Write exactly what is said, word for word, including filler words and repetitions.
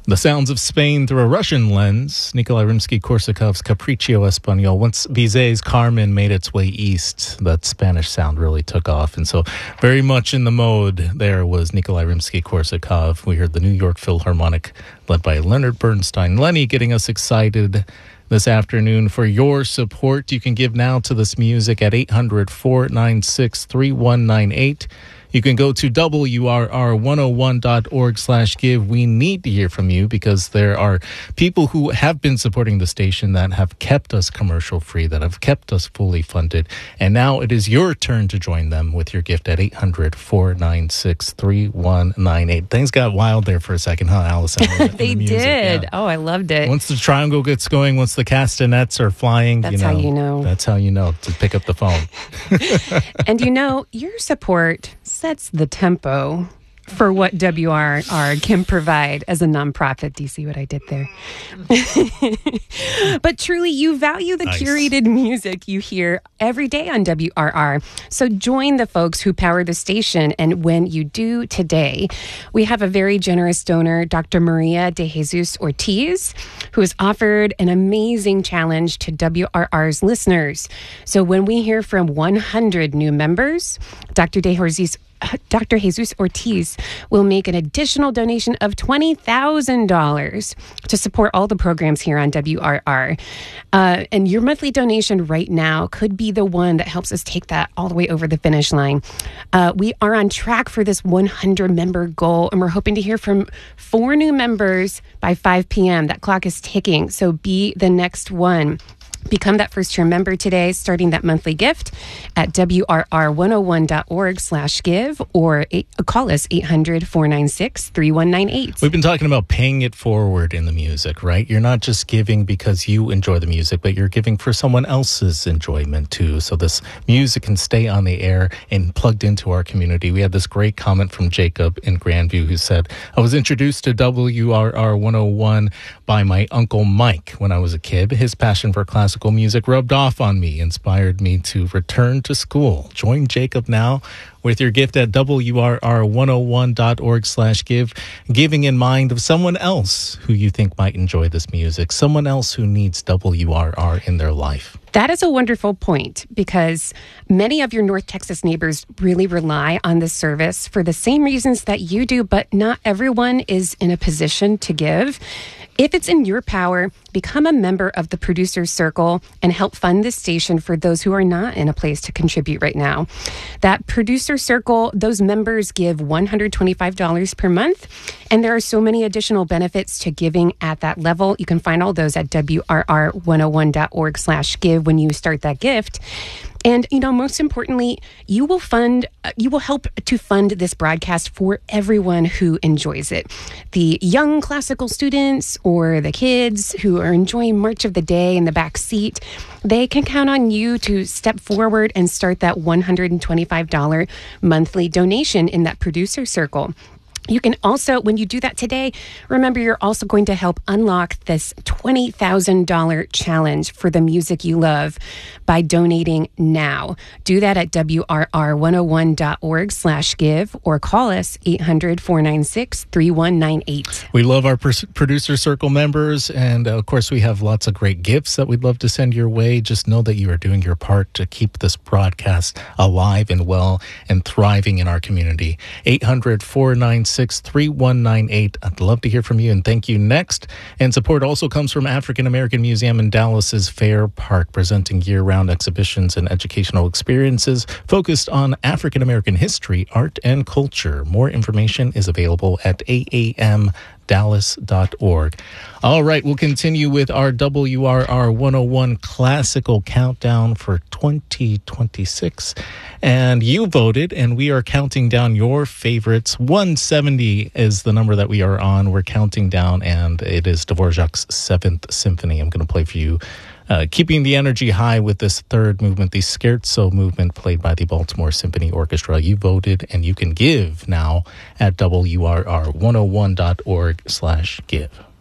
The sounds of Spain through a Russian lens. Nikolai Rimsky-Korsakov's Capriccio Español. Once Bizet's Carmen made its way east, that Spanish sound really took off. And so very much in the mode there was Nikolai Rimsky-Korsakov. We heard the New York Philharmonic led by Leonard Bernstein. Lenny getting us excited this afternoon for your support. You can give now to this music at eight hundred, four nine six, three one nine eight. You can go to W R R one oh one dot org slash give. We need to hear from you because there are people who have been supporting the station that have kept us commercial free, that have kept us fully funded. And now it is your turn to join them with your gift at eight hundred, four nine six, three one nine eight. Things got wild there for a second, huh, Allison? They the did. Yeah. Oh, I loved it. Once the triangle gets going, once the castanets are flying, That's you know, how you know. That's how you know to pick up the phone. And you know, your support sets the tempo for what W R R can provide as a nonprofit. Do you see what I did there? But truly, you value the nice. curated music you hear every day on W R R. So join the folks who power the station. And when you do today, we have a very generous donor, Doctor Maria de Jesus Ortiz, who has offered an amazing challenge to W R R's listeners. So when we hear from one hundred new members, Doctor de Jesus Doctor Jesus Ortiz will make an additional donation of twenty thousand dollars to support all the programs here on W R R. Uh, and your monthly donation right now could be the one that helps us take that all the way over the finish line. Uh, we are on track for this one hundred member goal, and we're hoping to hear from four new members by five p.m. That clock is ticking, so be the next one. Become that first-year member today, starting that monthly gift at W R R one oh one dot org slash give or eight, call us eight hundred, four nine six, three one nine eight. We've been talking about paying it forward in the music, right? You're not just giving because you enjoy the music, but you're giving for someone else's enjoyment too. So this music can stay on the air and plugged into our community. We had this great comment from Jacob in Grandview who said, I was introduced to W R R one oh one by my Uncle Mike when I was a kid. His passion for classical music rubbed off on me, inspired me to return to school. Join Jacob now with your gift at W R R one oh one dot org slash give, giving in mind of someone else who you think might enjoy this music, someone else who needs W R R in their life. That is a wonderful point because many of your North Texas neighbors really rely on this service for the same reasons that you do, but not everyone is in a position to give. If it's in your power, become a member of the Producer's Circle and help fund this station for those who are not in a place to contribute right now. That Producer Circle, those members give one hundred twenty-five dollars per month, and there are so many additional benefits to giving at that level. You can find all those at W R R one oh one dot org slash give when you start that gift. And, you know, most importantly, you will fund, you will help to fund this broadcast for everyone who enjoys it. The young classical students or the kids who are enjoying March of the Day in the back seat, they can count on you to step forward and start that one hundred twenty-five dollars monthly donation in that Producer Circle. You can also, when you do that today, remember you're also going to help unlock this twenty thousand dollars challenge for the music you love by donating now. Do that at W R R one oh one dot org slash give or call us eight hundred, four nine six, three one nine eight. We love our pr- Producer Circle members, and uh, of course we have lots of great gifts that we'd love to send your way. Just know that you are doing your part to keep this broadcast alive and well and thriving in our community. eight hundred, four nine six, three one nine eight. I'd love to hear from you, and thank you next. And support also comes from African American Museum in Dallas's Fair Park, presenting year-round exhibitions and educational experiences focused on African American history, art, and culture. More information is available at A A M dallas dot org. All right, we'll continue with our W R R one oh one Classical Countdown for twenty twenty-six. And you voted, and we are counting down your favorites. one seventy is the number that we are on. We're counting down, and it is Dvorak's Seventh Symphony. I'm going to play for you, uh, keeping the energy high with this third movement, the Scherzo movement played by the Baltimore Symphony Orchestra. You voted, and you can give now at W R R one oh one dot org slash give.